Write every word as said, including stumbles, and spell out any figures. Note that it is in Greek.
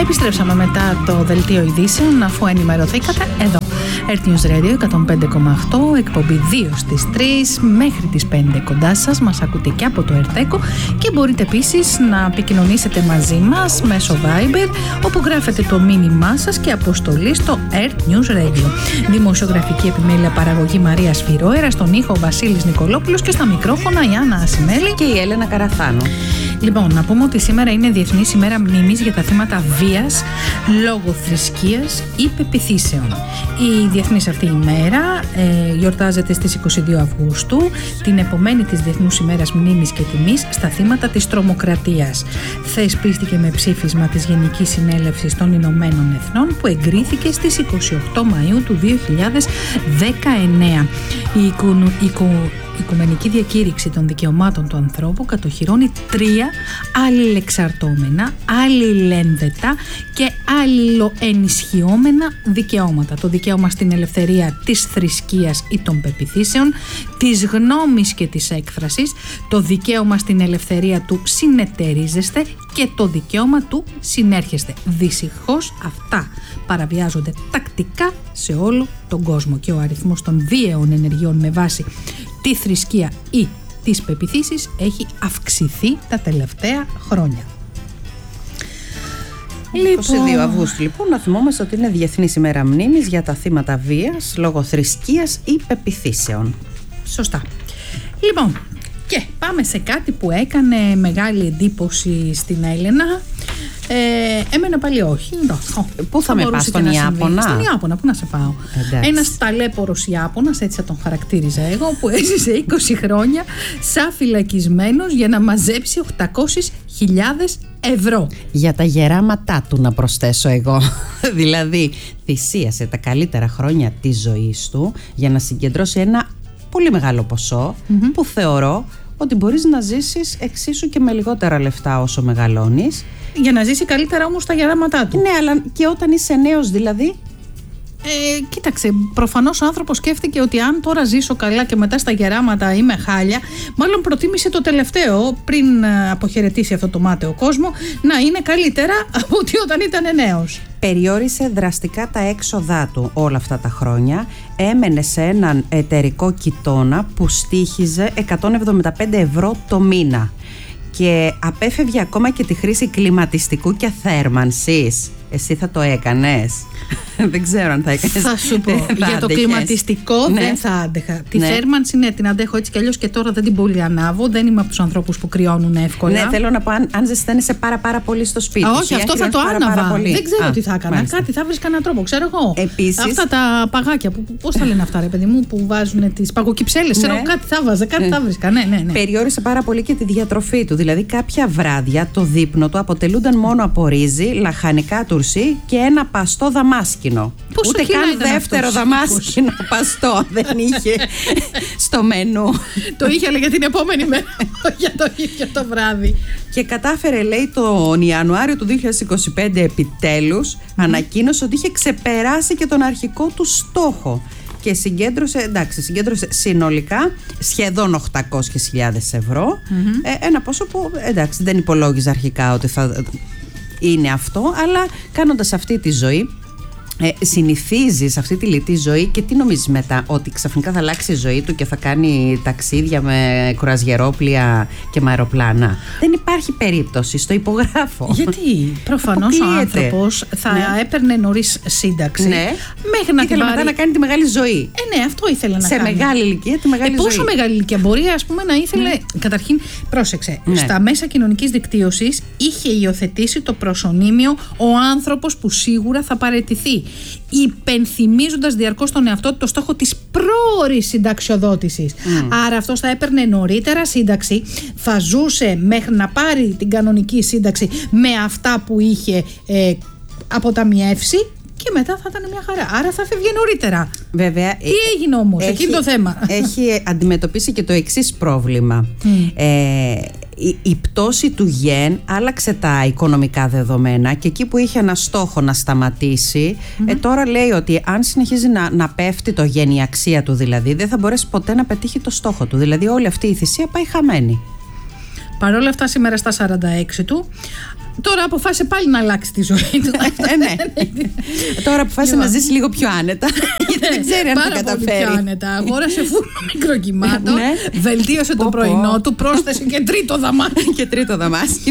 Επιστρέψαμε μετά το δελτίο ειδήσεων, αφού ενημερωθήκατε εδώ. Earth News Radio εκατόν πέντε κόμμα οκτώ, εκπομπή δύο στις τρεις μέχρι τις πέντε κοντά σας. Μας ακούτε και από το Ερτέκο και μπορείτε επίσης να επικοινωνήσετε μαζί μας μέσω Viber, όπου γράφετε το μήνυμά σας και αποστολή στο Earth News Radio. Δημοσιογραφική επιμέλεια παραγωγή Μαρία Σφυρόερα, στον ήχο Βασίλης Νικολόπουλος και στα μικρόφωνα η Άννα Ασημέλη και η Έλενα Καραθάνου. Λοιπόν, να πούμε ότι σήμερα είναι Διεθνής ημέρα μνήμης για τα θύματα βίας λόγω θρησκείας ή πεποιθήσεων. Η διεθνής αυτή ημέρα ε, γιορτάζεται στις είκοσι δύο Αυγούστου, την επομένη της Διεθνούς ημέρας μνήμης και τιμής στα θύματα της τρομοκρατίας. Θεσπίστηκε με ψήφισμα της Γενικής Συνέλευσης των Ηνωμένων Εθνών που εγκρίθηκε στις είκοσι οκτώ Μαΐου του δύο χιλιάδες δεκαεννέα. Η οικονο, οικο, Η Οικουμενική Διακήρυξη των Δικαιωμάτων του Ανθρώπου κατοχυρώνει τρία αλληλεξαρτώμενα, αλληλένδετα και αλληλοενισχυόμενα δικαιώματα. Το δικαίωμα στην ελευθερία της θρησκείας ή των πεποιθήσεων, της γνώμης και της έκφρασης, το δικαίωμα στην ελευθερία του συνεταιρίζεστε και το δικαίωμα του συνέρχεστε. Δυστυχώς αυτά παραβιάζονται τακτικά σε όλο τον κόσμο και ο αριθμός των βίαιων ενεργειών με βάση τη θρησκεία ή τις πεποιθήσεις έχει αυξηθεί τα τελευταία χρόνια. είκοσι δύο Αυγούστου λοιπόν, να θυμόμαστε ότι είναι Διεθνής ημέρα μνήμης για τα θύματα βίας λόγω θρησκείας ή πεποιθήσεων. Σωστά. Λοιπόν, και πάμε σε κάτι που έκανε μεγάλη εντύπωση στην Έλενα. Ε, εμένα πάλι όχι. Πού θα με πας, στον Ιάπωνα? Στον Ιάπωνα, πού να σε πάω. Ένας ταλέπορος Ιάπωνας, έτσι θα τον χαρακτήριζα εγώ, που έζησε είκοσι χρόνια σαν φυλακισμένος για να μαζέψει οκτακόσιες χιλιάδες ευρώ. Για τα γεράματά του, να προσθέσω εγώ. Δηλαδή, θυσίασε τα καλύτερα χρόνια της ζωής του για να συγκεντρώσει ένα πολύ μεγάλο ποσό, mm-hmm. που θεωρώ ότι μπορείς να ζήσεις εξίσου και με λιγότερα λεφτά όσο μεγαλώνεις. Για να ζήσει καλύτερα όμως τα γεράματά του. Ναι, αλλά και όταν είσαι νέος δηλαδή. Ε, κοίταξε, προφανώς ο άνθρωπος σκέφτηκε ότι αν τώρα ζήσω καλά και μετά στα γεράματα είμαι χάλια, μάλλον προτίμησε το τελευταίο πριν αποχαιρετήσει αυτό το μάταιο κόσμο να είναι καλύτερα από ότι όταν ήταν νέος. Περιόρισε δραστικά τα έξοδά του όλα αυτά τα χρόνια. Έμενε σε έναν εταιρικό κοιτώνα που στοίχιζε εκατόν εβδομήντα πέντε ευρώ το μήνα και απέφευγε ακόμα και τη χρήση κλιματιστικού και θέρμανσης. Εσύ θα το έκανες? Δεν ξέρω αν θα έκανες. Θα σου πω, για άντεχες. Το κλιματιστικό ναι. δεν θα άντεχα. Τη ναι. θέρμανση ναι, την αντέχω έτσι κι αλλιώς και τώρα δεν την πολύ ανάβω. Δεν είμαι από τους ανθρώπους που κρυώνουν εύκολα. Ναι, θέλω να πω, αν, αν ζεσταίνεσαι πάρα πάρα πολύ στο σπίτι. Α, όχι, αυτό θα το πάρα, άναβα. Πάρα πολύ. Δεν ξέρω Α, τι θα έκανα. Μάλιστα. Κάτι θα βρεις κανέναν τρόπο, ξέρω εγώ. Επίσης, αυτά τα παγάκια, που, πώς τα λένε αυτά, ρε παιδί μου, που βάζουν τις παγοκυψέλες. Ξέρω ναι. κάτι θα βάζα, κάτι ναι. θα βρίσκα. Ναι, ναι, ναι. Περιόρισε πάρα πολύ και τη διατροφή του. Δηλαδή, κάποια βράδια το δείπνο του αποτελούνταν μόνο από ρύζι, λαχανικά τουρσί και ένα παστό δαμάσκινο. Πόσο Ούτε καν δεύτερο αυτός, δαμάσκινο παστό δεν είχε στο μενού. Το είχε, αλλά για την επόμενη μέρα, για το ίδιο το βράδυ. Και κατάφερε, λέει, τον Ιανουάριο του δύο χιλιάδες είκοσι πέντε επιτέλους, mm. ανακοίνωσε ότι είχε ξεπεράσει και τον αρχικό του στόχο. Και συγκέντρωσε, εντάξει, συγκέντρωσε συνολικά σχεδόν οκτακόσιες χιλιάδες ευρώ. Mm-hmm. Ε, ένα ποσό που, εντάξει, δεν υπολόγιζε αρχικά ότι θα είναι αυτό, αλλά κάνοντας αυτή τη ζωή, ε, συνηθίζεις αυτή τη λιτή ζωή και τι νομίζεις μετά, ότι ξαφνικά θα αλλάξει η ζωή του και θα κάνει ταξίδια με κουραζιερόπλια και με αεροπλάνα? Δεν υπάρχει περίπτωση, στο υπογράφω. Γιατί προφανώς ο άνθρωπος θα ναι. έπαιρνε νωρίς σύνταξη, ναι. μέχρι να ήθελε πάρει... μετά να κάνει τη μεγάλη ζωή. Ε, ναι, αυτό ήθελε να σε κάνει. Σε μεγάλη ηλικία τη μεγάλη ε, ζωή. Πόσο μεγάλη ηλικία μπορεί, ας πούμε, να ήθελε. Ναι. Καταρχήν, πρόσεξε, ναι. στα μέσα κοινωνικής δικτύωσης είχε υιοθετήσει το προσωνύμιο ο άνθρωπος που σίγουρα θα παραιτηθεί, υπενθυμίζοντας διαρκώς στον εαυτό του το στόχο της πρόωρης συνταξιοδότησης. Mm. Άρα αυτός θα έπαιρνε νωρίτερα σύνταξη, θα ζούσε μέχρι να πάρει την κανονική σύνταξη με αυτά που είχε ε, αποταμιεύσει και μετά θα ήταν μια χαρά. Άρα θα φεύγει νωρίτερα. Βέβαια. Τι έγινε όμως, έχει, εκείνο το θέμα. Έχει αντιμετωπίσει και το εξής πρόβλημα. Mm. Ε, η, η πτώση του γεν άλλαξε τα οικονομικά δεδομένα και εκεί που είχε ένα στόχο να σταματήσει, mm-hmm. ε, τώρα λέει ότι αν συνεχίζει να, να πέφτει το γεν, η αξία του δηλαδή, δεν θα μπορέσει ποτέ να πετύχει το στόχο του. Δηλαδή όλη αυτή η θυσία πάει χαμένη. Παρ' όλα αυτά, σήμερα στα σαράντα έξι του Τώρα αποφάσισε πάλι να αλλάξει τη ζωή του. ε, ναι. Τώρα αποφάσισε να ζήσει λίγο πιο άνετα. Γιατί δεν ξέρει αν το καταφέρει. Πάρα πολύ πιο άνετα. Αγόρασε φούρνο μικροκυμάτων, βελτίωσε το πρωινό του, πρόσθεσε και τρίτο δαμάσι. Και τρίτο δαμάσι.